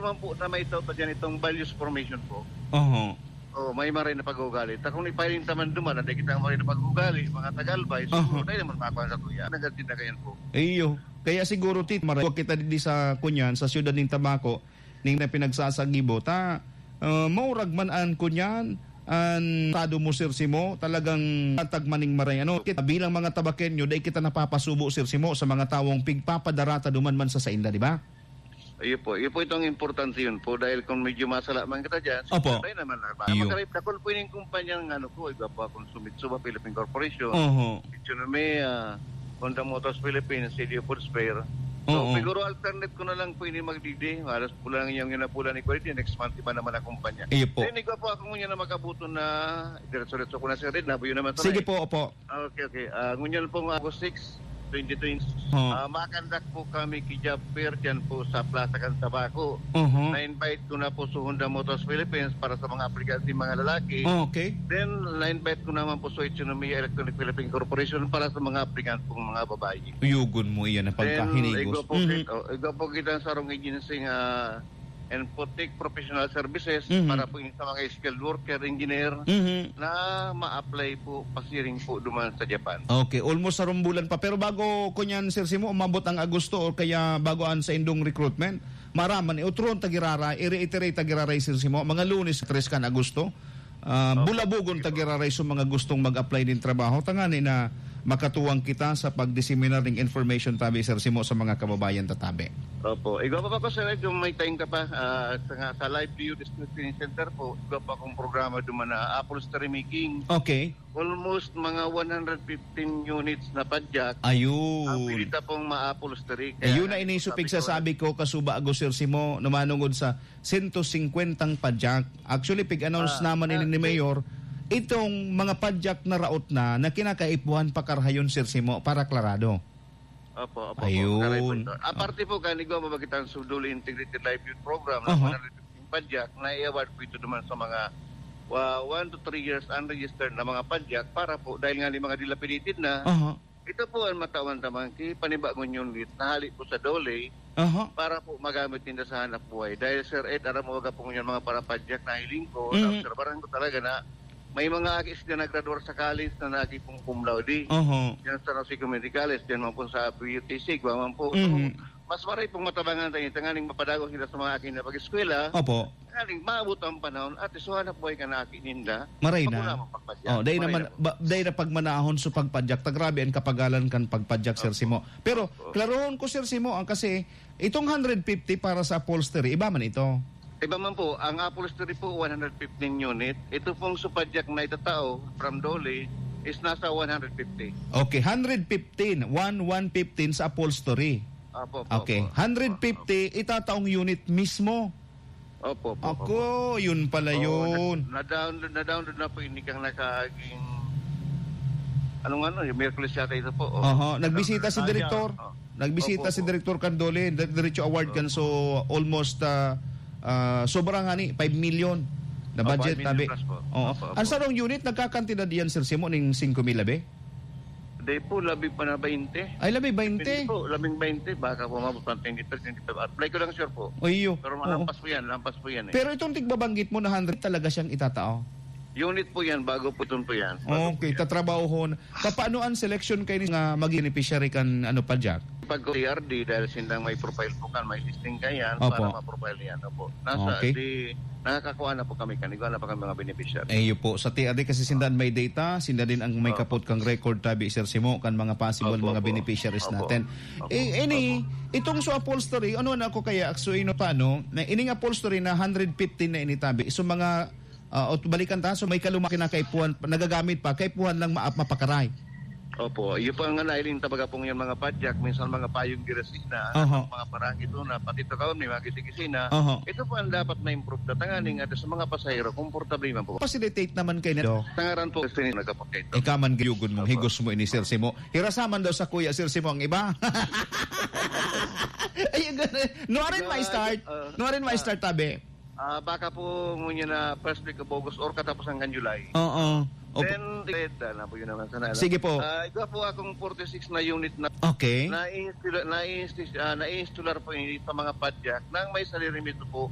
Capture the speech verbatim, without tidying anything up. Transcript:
naman po na may ito dyan itong values formation po. Oho. Oh, may maray na pag-ugali. Ta kung ipahiling taman duman, hindi kita maray na pag-ugali, mga tagalbay, siguro Uh-huh. tayo naman makakuha sa kuya. Nagatin na kayan po. Iyo. Kaya siguro tit maray kita di sa kunyan sa siyudad ning Tabaco ning na pinagsasagibo ta uh, maurag man an kunyan an tado mo sirsimo talagang tagmaning maray ano kita bilang mga tabakenyo dai kita napapasubo sirsimo sa mga tawong pigpapadarata duman man sa sainda di ba? Iyo po, iyo po itong importante yun po dahil kung medyo masala man kita dyan, Opo. tayo naman na ba? Iyo. Makarip na kung po yung kumpanya ng ano po, iba po akong Sumitsuba Philippine Corporation, Oho. Itsunami, Honda Motors Philippines, C D O Food Spare. So, Oo. siguro alternate ko na lang po ini magdidi. Alas pula lang yung ginapula ni Quality. Next month, iba naman ang kumpanya. Iyo po. Then, ikaw po ako ngunyan na makabuto na diretso-diretso ko na siya rin. Nabuyo naman ito. Sige po, opo. Okay, okay. Uh, ngunyan po August six, twenty twenty. Oh. Uh, makandak po kami kijab fair dyan po sa Plaza Can Tabaco. Oho. Na-invite ko na po sa Honda Motors Philippines para sa mga aplikante mga lalaki. Okay. Then, na-invite ko naman po sa Itsunami Electronic Philippine Corporation para sa mga aplikante pong mga babae. Uyugon mo iyan na Then, pagkahinigos. ikaw po, Mhm. kita, oh, ikaw po kita sa rong agency nga Infotech Professional Services Mhm. para po sa mga skilled worker, engineer Mhm. na ma-apply po, pasiring po duman sa Japan. Okay, almost sarong bulan pa. Pero bago kunyan Sir Simo, umabot ang Agosto o kaya bagoan sa indong recruitment, maraman, utron tagiraray, i-reiterate tagiraray Sir Simo, mga Lunes, tres kan Agosto, uh, bulabugon tagiraray sa mga gustong mag-apply din trabaho. Tangani na makatuwang kita sa pag-disseminate ng information tabi Sir Simo sa mga kababayan tatabi. Opo. Ikaw pa pa ko sir, kung may time ka pa ah, sa, sa Live View Distribution Center po, ikaw pa akong programa duman na Apple Story Making. Okay. Almost mga one hundred fifteen units na padyak. Ayun. Ang pilita pong ma-Apple Story. Ayun na inisupig sa sabi ko kasuba Agos Sir Simo namanungod sa one hundred fifty ang padyak. Actually pig-announce Ah, naman ah, ni, ni Mayor itong mga padyak na raot na na kinakaipuhan pa karahayon Sir Simo para klarado. Opo, opo. Ayun. Opo. Aparte po, kanigo mabagitan sa Suduli Integrated Live Youth Program na Uh-huh. one hundred fifteen padyak na i-award po ito naman sa mga one to three years unregistered na mga padyak para po, dahil nga ni mga dilapidated na, Aha. ito po ang matawan tamang ki panibagon yung lit na hali po sa dole Aha. para po magamit nila sa hanap buhay. Dahil Sir Ed, aram mo wag po yung mga para padyak na hiling ko, Mhm. na-obserbaran ko talaga na may mga agis na naggraduar sa college na nagi pong cum laude. Aha. Yan sa Rosy Community College, yan man po sa B U T C, guwa man po. Mhm. So, mas maray pong matabangan tayo, tangaling mapadago sila sa mga akin na pag-eskwela, Opo. tangaling maabot ang panahon, at isuhanap buhay ka na akin ninda, Maray pagmula na. mo pagpasya. Oh, day Maray naman na po. ba, day na pagmanahon sa pagpadyak tagrabe ang kapagalan kan pagpadyak Sir Simo. Pero klaroon ko Sir Simo ang kasi itong one hundred fifty para sa upholstery iba man ito. Iba man po, ang Apple Story po, one hundred fifteen unit. Ito pong supadyak na itatao from Dole is nasa one hundred fifty. Okay, one hundred fifteen, one one fifteen sa upholstery. Opo, opo. Okay, opo. one hundred fifty itataong unit mismo. Opo, opo. opo. Ako, yun pala yun. Oh, na-download na, download na po, hindi kang nakaging... Anong ano, yung Merkulis yata ito po. Oh. Aha, nagbisita si Ah, Direktor. yeah. Oh. Nagbisita Opo, si opo. Direktor Candole, diretso award kan so almost uh, uh, sobrang hani five million na Opo, budget five tabi. million plus po. Oo. Opo, opo. Ang sarong unit nagkakantidad diyan Sir Simo ning five mil labi? Day po, labi pa na twenty. Ay labi Hindi twenty. po, labing twenty. Baka po mabot pa twenty-three, twenty-five. Apply ko lang sure po. Oyo. Pero Oo. malampas po yan, lampas po yan eh. Pero itong tigbabanggit mo na one hundred talaga siyang itatao. Unit po yan, bago po ito po yan. Bago Okay, po yan. tatrabahon. Paano ang selection kay nga maging beneficiary kan ano pa Jack? Pag C R D, dahil sindang may profile po kan, may listing ka yan, Opo. para ma-profile yan. Opo. Nasa, Okay. di, nakakakuha na po kami, kanigawa na po kami mga beneficiary. Eh yun po, sa T R D kasi sindan may data, sinda din ang may kapot kang record tabi Sir Simo kan mga possible Opo, mga opo. beneficiaries Opo. natin. Opo. Eh any itong so upholstery, ano na ako kaya so ino paano, na ining upholstery na one hundred fifty na initabi. So mga uh, o balikan ta so may kaluma kinakaipuhan nagagamit pa kaipuhan lang ma mapakaray. Opo, yun po ang nailing tabaga pong yung mga padyak, minsan mga payong girasina, Aha. mga parangit na, pati ito kaon, may mga kisi-kisina. Aha. Ito po ang dapat na-improve na tanganing at sa mga pasahero, komportable man po. Facilitate naman kay nito. Tangaran po kasi nagkapakita. Ikaman gayugon mong higos mo ini Sir Simo. Hirasaman daw sa kuya Sir Simo ang iba. Ay, ganun. Nuarin may start. Nuarin may start tabi. Ah, baka po ngunyan na first week of August or katapusan ng July. Oo. Opo. Then, red, na po yun naman sana. Sige po. Ah, iba po akong forty-six na unit na Okay. na-install na-install uh, na-installar po yun sa mga padyak nang may salary nito po